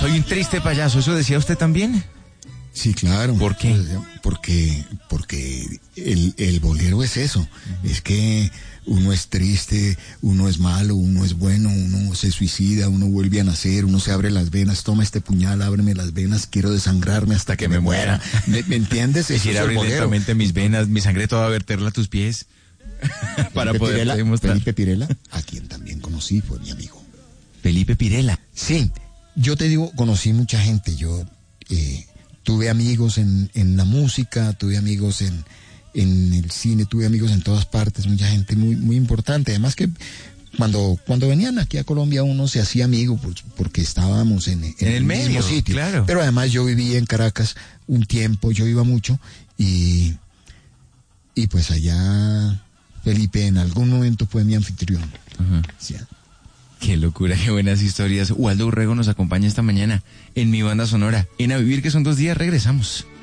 Soy un triste payaso, ¿eso decía usted también? Sí, claro. ¿Por qué? Porque el bolero es eso. Es que uno es triste, uno es malo, uno es bueno, uno se suicida, uno vuelve a nacer, uno se abre las venas, toma este puñal, ábreme las venas, quiero desangrarme hasta que me muera. ¿Me entiendes? Eso Quisiera abrir lentamente mis venas, mi sangre toda verterla a tus pies. Para poder demostrar. Felipe Pirela, a quien también conocí, fue mi amigo. Felipe Pirela. Sí, yo te digo, conocí mucha gente. Yo tuve amigos en la música, tuve amigos en el cine, tuve amigos en todas partes, mucha gente muy, muy importante. Además que cuando venían aquí a Colombia uno se hacía amigo porque estábamos en el mismo sitio. Claro. Pero además yo vivía en Caracas un tiempo, yo iba mucho y pues allá Felipe en algún momento fue mi anfitrión. Ajá. Sí. Qué locura, qué buenas historias. Waldo Urrego nos acompaña esta mañana en Mi Banda Sonora. En A Vivir, que son 2 días, regresamos.